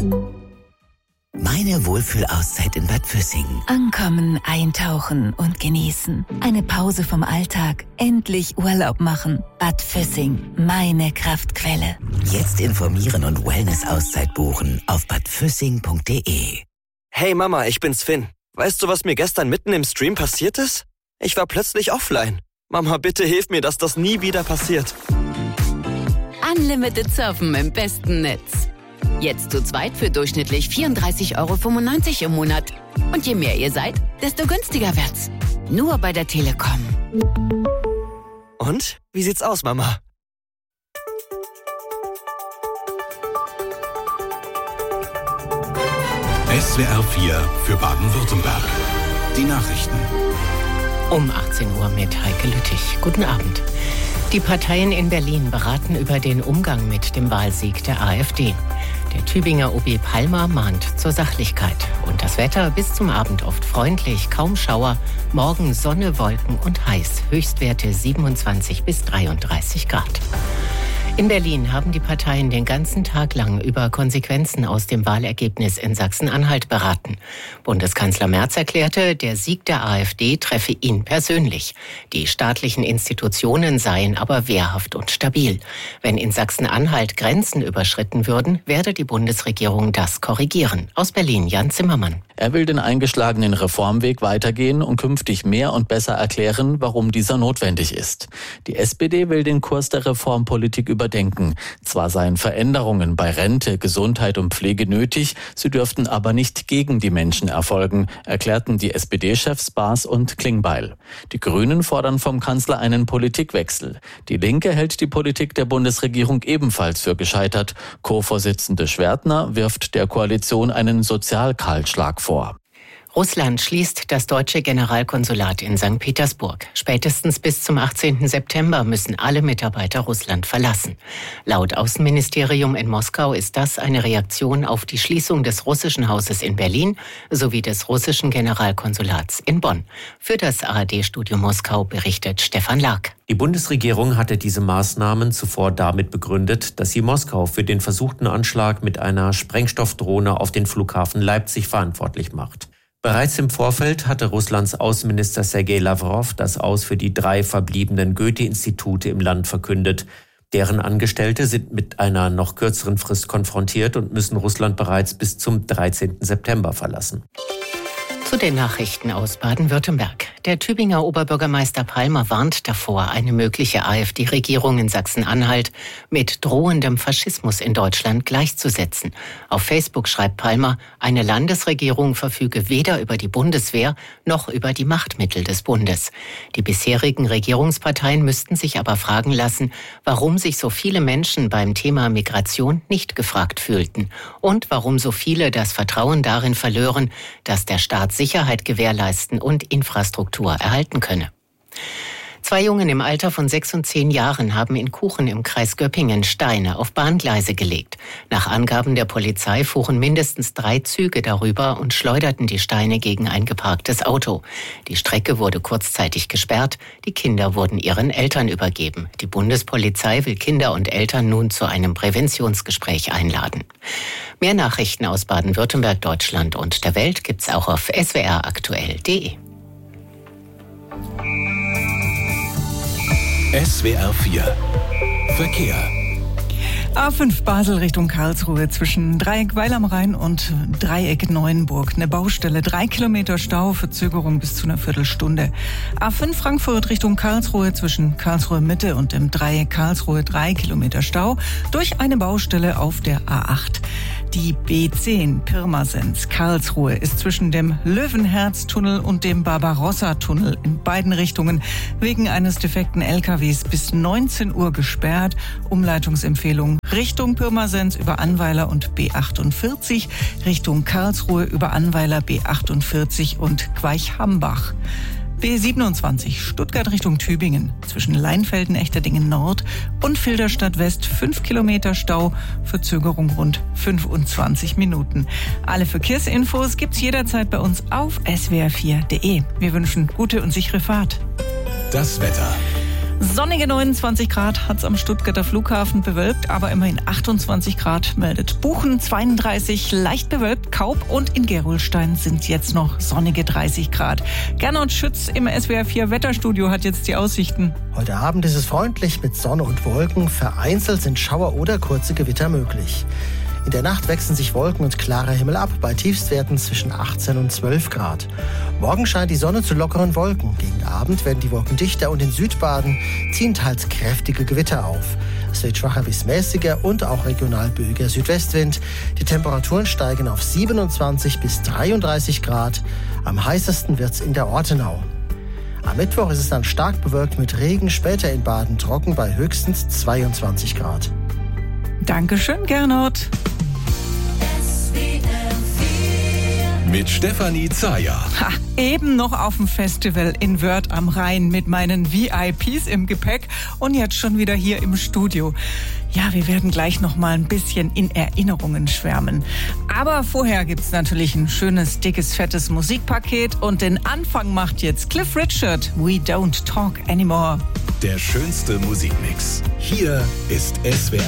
Meine Wohlfühlauszeit in Bad Füssing. Ankommen, eintauchen und genießen. Eine Pause vom Alltag. Endlich Urlaub machen. Bad Füssing, meine Kraftquelle. Jetzt informieren und Wellness-Auszeit buchen auf badfüssing.de. Hey Mama, ich bin's Finn. Weißt du, was mir gestern mitten im Stream passiert ist? Ich war plötzlich offline. Mama, bitte hilf mir, dass das nie wieder passiert. Unlimited Surfen im besten Netz. Jetzt zu zweit für durchschnittlich 34,95 € im Monat. Und je mehr ihr seid, desto günstiger wird's. Nur bei der Telekom. Und? Wie sieht's aus, Mama? SWR 4 für Baden-Württemberg. Die Nachrichten. Um 18 Uhr mit Heike Lüttich. Guten Abend. Die Parteien in Berlin beraten über den Umgang mit dem Wahlsieg der AfD. Der Tübinger OB Palmer mahnt zur Sachlichkeit. Und das Wetter bis zum Abend oft freundlich, kaum Schauer. Morgen Sonne, Wolken und heiß. Höchstwerte 27 bis 33 Grad. In Berlin haben die Parteien den ganzen Tag lang über Konsequenzen aus dem Wahlergebnis in Sachsen-Anhalt beraten. Bundeskanzler Merz erklärte, der Sieg der AfD treffe ihn persönlich. Die staatlichen Institutionen seien aber wehrhaft und stabil. Wenn in Sachsen-Anhalt Grenzen überschritten würden, werde die Bundesregierung das korrigieren. Aus Berlin, Jan Zimmermann. Er will den eingeschlagenen Reformweg weitergehen und künftig mehr und besser erklären, warum dieser notwendig ist. Die SPD will den Kurs der Reformpolitik überdenken. Zwar seien Veränderungen bei Rente, Gesundheit und Pflege nötig, sie dürften aber nicht gegen die Menschen erfolgen, erklärten die SPD-Chefs Baas und Klingbeil. Die Grünen fordern vom Kanzler einen Politikwechsel. Die Linke hält die Politik der Bundesregierung ebenfalls für gescheitert. Co-Vorsitzende Schwertner wirft der Koalition einen Sozialkahlschlag vor. Russland schließt das deutsche Generalkonsulat in St. Petersburg. Spätestens bis zum 18. September müssen alle Mitarbeiter Russland verlassen. Laut Außenministerium in Moskau ist das eine Reaktion auf die Schließung des russischen Hauses in Berlin sowie des russischen Generalkonsulats in Bonn. Für das ARD-Studio Moskau berichtet Stefan Lark. Die Bundesregierung hatte diese Maßnahmen zuvor damit begründet, dass sie Moskau für den versuchten Anschlag mit einer Sprengstoffdrohne auf den Flughafen Leipzig verantwortlich macht. Bereits im Vorfeld hatte Russlands Außenminister Sergei Lavrov das Aus für die 3 verbliebenen Goethe-Institute im Land verkündet. Deren Angestellte sind mit einer noch kürzeren Frist konfrontiert und müssen Russland bereits bis zum 13. September verlassen. Zu den Nachrichten aus Baden-Württemberg. Der Tübinger Oberbürgermeister Palmer warnt davor, eine mögliche AfD-Regierung in Sachsen-Anhalt mit drohendem Faschismus in Deutschland gleichzusetzen. Auf Facebook schreibt Palmer, eine Landesregierung verfüge weder über die Bundeswehr noch über die Machtmittel des Bundes. Die bisherigen Regierungsparteien müssten sich aber fragen lassen, warum sich so viele Menschen beim Thema Migration nicht gefragt fühlten und warum so viele das Vertrauen darin verlören, dass der Staat Sicherheit gewährleisten und Infrastruktur erhalten könne. 2 Jungen im Alter von 6 und 10 Jahren haben in Kuchen im Kreis Göppingen Steine auf Bahngleise gelegt. Nach Angaben der Polizei fuhren mindestens 3 Züge darüber und schleuderten die Steine gegen ein geparktes Auto. Die Strecke wurde kurzzeitig gesperrt, die Kinder wurden ihren Eltern übergeben. Die Bundespolizei will Kinder und Eltern nun zu einem Präventionsgespräch einladen. Mehr Nachrichten aus Baden-Württemberg, Deutschland und der Welt gibt's auch auf swraktuell.de. SWR 4 Verkehr. A5 Basel Richtung Karlsruhe zwischen Dreieck Weil am Rhein und Dreieck Neuenburg. Eine Baustelle, 3 Kilometer Stau, Verzögerung bis zu einer Viertelstunde. A5 Frankfurt Richtung Karlsruhe zwischen Karlsruhe Mitte und dem Dreieck Karlsruhe 3 Kilometer Stau durch eine Baustelle auf der A8. Die B10 Pirmasens Karlsruhe ist zwischen dem Löwenherz-Tunnel und dem Barbarossa-Tunnel in beiden Richtungen wegen eines defekten LKWs bis 19 Uhr gesperrt. Umleitungsempfehlung Richtung Pirmasens über Annweiler und B48, Richtung Karlsruhe über Annweiler B48 und Queich-Hambach. B27 Stuttgart Richtung Tübingen zwischen Leinfelden, Echterdingen Nord und Filderstadt West 5 Kilometer Stau, Verzögerung rund 25 Minuten. Alle Verkehrsinfos gibt's jederzeit bei uns auf swr4.de. Wir wünschen gute und sichere Fahrt. Das Wetter. Sonnige 29 Grad hat's am Stuttgarter Flughafen, bewölkt, aber immerhin 28 Grad meldet Buchen, 32 leicht bewölkt, Kaub und in Gerolstein sind jetzt noch sonnige 30 Grad. Gernot Schütz im SWR 4 Wetterstudio hat jetzt die Aussichten. Heute Abend ist es freundlich mit Sonne und Wolken. Vereinzelt sind Schauer oder kurze Gewitter möglich. In der Nacht wechseln sich Wolken und klarer Himmel ab, bei Tiefstwerten zwischen 18 und 12 Grad. Morgen scheint die Sonne zu lockeren Wolken. Gegen Abend werden die Wolken dichter und in Südbaden ziehen teils kräftige Gewitter auf. Es wird schwacher bis mäßiger und auch regional böiger Südwestwind. Die Temperaturen steigen auf 27 bis 33 Grad. Am heißesten wird's in der Ortenau. Am Mittwoch ist es dann stark bewölkt mit Regen, später in Baden trocken bei höchstens 22 Grad. Dankeschön, Gernot. Mit Stefanie Zayer. Eben noch auf dem Festival in Wörth am Rhein mit meinen VIPs im Gepäck und jetzt schon wieder hier im Studio. Ja, wir werden gleich noch mal ein bisschen in Erinnerungen schwärmen. Aber vorher gibt's natürlich ein schönes, dickes, fettes Musikpaket und den Anfang macht jetzt Cliff Richard, We Don't Talk Anymore. Der schönste Musikmix. Hier ist SWR